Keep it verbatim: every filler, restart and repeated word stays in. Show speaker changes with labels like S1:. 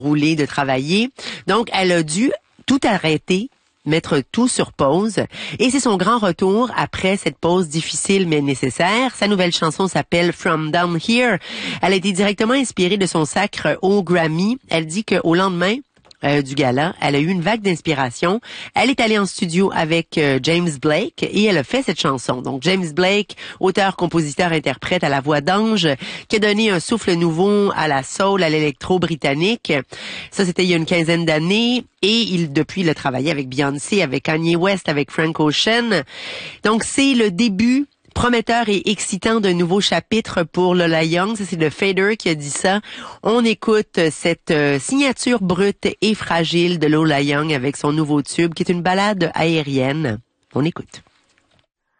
S1: rouler, de travailler. Donc, elle a dû tout arrêter, mettre tout sur pause. Et c'est son grand retour après cette pause difficile mais nécessaire. Sa nouvelle chanson s'appelle From Down Here. Elle a été directement inspirée de son sacre au Grammy. Elle dit qu'au lendemain Euh, du gala, elle a eu une vague d'inspiration. Elle est allée en studio avec euh, James Blake et elle a fait cette chanson. Donc James Blake, auteur, compositeur, interprète à la voix d'ange, qui a donné un souffle nouveau à la soul, à l'électro britannique. Ça, c'était il y a une quinzaine d'années. Et il, depuis, il a travaillé avec Beyoncé, avec Kanye West, avec Frank Ocean. Donc c'est le début prometteur et excitant d'un nouveau chapitre pour Lola Young. Ça, c'est le Fader qui a dit ça. On écoute cette euh, signature brute et fragile de Lola Young avec son nouveau tube, qui est une ballade aérienne. On écoute.